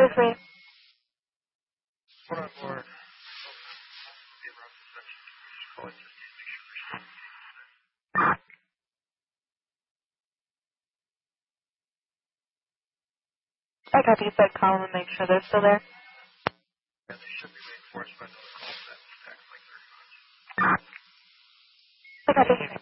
with me. We're on board. I copy. You said call them and make sure they're still there. Yeah, they should be reinforced by another call set in the next like 30 minutes. I copy.